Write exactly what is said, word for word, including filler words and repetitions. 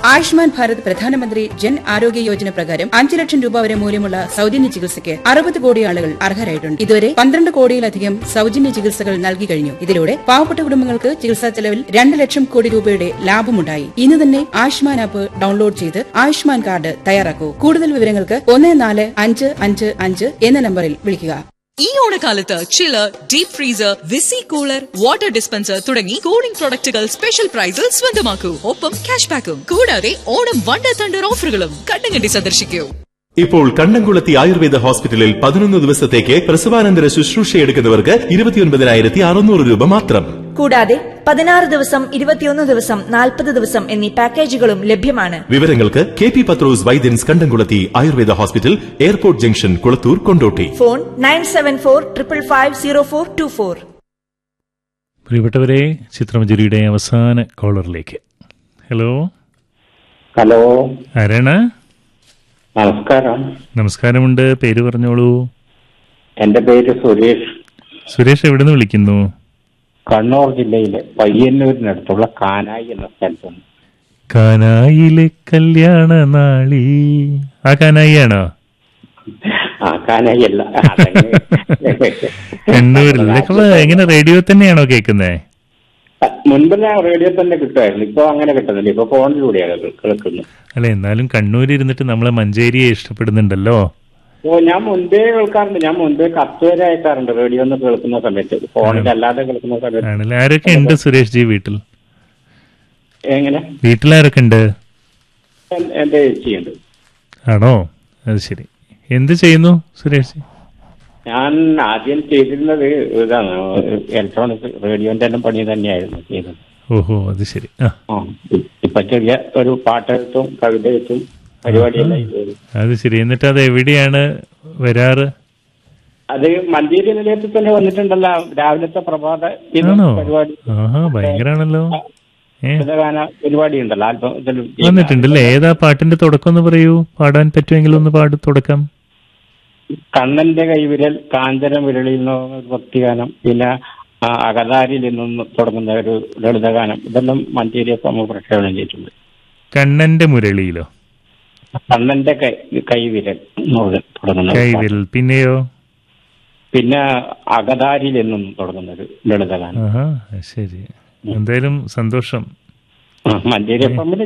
ആയുഷ്മാൻ ഭാരത് പ്രധാനമന്ത്രി ജൻ ആരോഗ്യ യോജന പ്രകാരം അഞ്ച് ലക്ഷം രൂപ വരെ മൂല്യമുള്ള സൌജന്യ ചികിത്സയ്ക്ക് അറുപത് കോടി ആളുകൾ അർഹരായിട്ടുണ്ട്. ഇതുവരെ പന്ത്രണ്ട് കോടിയിലധികം സൌജന്യ ചികിത്സകൾ നൽകി കഴിഞ്ഞു. ഇതിലൂടെ പാവപ്പെട്ട കുടുംബങ്ങൾക്ക് ചികിത്സാ ചെലവിൽ രണ്ട് ലക്ഷം കോടി രൂപയുടെ ലാഭമുണ്ടായി. ഇന്ന് തന്നെ ആയുഷ്മാൻ ആപ്പ് ഡൌൺലോഡ് ചെയ്ത് ആയുഷ്മാൻ കാർഡ് തയ്യാറാക്കൂ. കൂടുതൽ വിവരങ്ങൾക്ക് ഒന്ന് നാല് അഞ്ച് അഞ്ച് അഞ്ച് എന്ന നമ്പറിൽ വിളിക്കുക. ഈ ഓണക്കാലത്ത് ചില്ലർ, deep freezer, VC cooler, water dispenser തുടങ്ങി കൂളിംഗ് പ്രൊഡക്റ്റുകൾ സ്പെഷ്യൽ പ്രൈസിൽ സ്വന്തമാക്കൂ. ഒപ്പം ക്യാഷ് ബാക്കും. കൂടാതെ ഓണം വണ്ടർ തണ്ടർ ഓഫറുകളും. കണ്ണങ്കണ്ടി സന്ദർശിക്കൂ. ഇപ്പോൾ കണ്ണംകുളത്തി ആയുർവേദ ഹോസ്പിറ്റലിൽ പതിനൊന്ന് ദിവസത്തേക്ക് പ്രസവാനന്തര ശുശ്രൂഷയെടുക്കുന്നവർക്ക് ഇരുപത്തിയൊൻപതിനായിരത്തി അറുന്നൂറ് രൂപ മാത്രം. കൂടാതെ പതിനാറ് ദിവസം, ഇരുപത്തിയൊന്ന് ദിവസം, നാൽപ്പത് ദിവസം എന്നീ പാക്കേജുകളും ലഭ്യമാണ്. വിവരങ്ങൾക്ക് കെ പി പത്രോസ് വൈദ്യൻസ് കണ്ടംകുളത്തി Ayurveda hospital, airport junction, Kulathur, Kondotty. Phone nine seven four triple five zero four to four. പ്രിയപ്പെട്ടവരെ, ചിത്രമഞ്ജരിയുടെ അവസാന കോളറിലേക്ക്. ഹലോ ഹലോ ആരാണ്? നമസ്കാരം. നമസ്കാരമുണ്ട്. പേര് പറഞ്ഞോളൂ. എന്റെ പേര് സുരേഷ്. സുരേഷ് എവിടെ നിന്ന് വിളിക്കുന്നു? കണ്ണൂർ ജില്ലയിലെ പയ്യന്നൂരിനടുത്തുള്ള കാനായി എന്ന സ്ഥലത്തുണ്ട്. കാനായിലെ കല്യാണ നാളി. ആ കാനായി ആണോ? ആ കാനായി അല്ല, കണ്ണൂരിൽ. എങ്ങനെ റേഡിയോ തന്നെയാണോ കേൾക്കുന്നേ? മുൻപ് ഞാൻ റേഡിയോ തന്നെ കിട്ടുമായിരുന്നു. ഇപ്പൊ അങ്ങനെ കിട്ടുന്നില്ല. ഇപ്പൊ ഫോണിലൂടെയാണ് കേൾക്കുന്നത്. അല്ല, എന്നാലും കണ്ണൂരിൽ ഇരുന്നിട്ട് നമ്മളെ മഞ്ചേരിയെ ഇഷ്ടപ്പെടുന്നുണ്ടല്ലോ. ഓ, ഞാൻ മുൻപേ കേൾക്കാറുണ്ട്. ഞാൻ മുൻപേ കത്ത് വരെ അയക്കാറുണ്ട് റേഡിയോ ഒന്ന് കേൾക്കുന്ന സമയത്ത്, ഫോണിലല്ലാതെ കേൾക്കുന്ന സമയത്ത്. ആണല്ലേ? ആരൊക്കെ ഉണ്ട് സുരേഷ് ജി വീട്ടിൽ? എങ്ങനെ? വീട്ടിലാരൊക്കെ ഉണ്ട്? എന്റെ ചേച്ചിയുണ്ട്. ആണോ? അത് ശരി. എന്ത് ചെയ്യുന്നു സുരേഷ് ജി? ഞാൻ ആദ്യം ചെയ്തിരുന്നത് ഇതാണ്, ഇലക്ട്രോണിക് റേഡിയോന്റെ എല്ലാം പണി തന്നെയായിരുന്നു ചെയ്തത്. ഓഹോ, അത് ശരി. ഇപ്പൊ ചെറിയ ഒരു പാട്ടെഴുത്തും കവിത എഴുത്തും പരിപാടിയെല്ലാം. അത് ശരി. എന്നിട്ട് അത് എവിടെയാണ് വരാറ്? അത് മഞ്ചേരി നിലയത്തിൽ തന്നെ വന്നിട്ടുണ്ടല്ലോ, രാവിലത്തെ പ്രഭാത പരിപാടി. ആഹാ, ഭയങ്കരാണല്ലോ. ഗാന പരിപാടി ഉണ്ടല്ലോ, ആൽബം വന്നിട്ടുണ്ടല്ലേ? ഏതാ പാട്ടിന്റെ തുടക്കം ഒന്ന് പറയൂ, പാടാൻ പറ്റുമെങ്കിൽ ഒന്ന് പാട് തുടക്കം. കണ്ണന്റെ കൈവിരൽ, കാഞ്ചന വിരളിയിൽ നിന്ന് ഭക്തിഗാനം, പിന്നെ അകതാരിൽ നിന്നും തുടങ്ങുന്ന ഒരു ലളിതഗാനം. ഇതെല്ലാം മഞ്ചേരി സമൂഹ പ്രക്ഷേപണം ചെയ്തിട്ടുണ്ട്. കണ്ണന്റെ മുരളിയിലോ? കണ്ണന്റെ കൈ കൈവിരൽ തുടങ്ങുന്ന കൈവിരൽ. പിന്നെയോ? പിന്നെ അകതാരിൽ നിന്നും തുടങ്ങുന്ന ഒരു ലളിതഗാനം. ശരി. എന്തായാലും സന്തോഷം. മഞ്ചേരി എഫ് എമ്മിൽ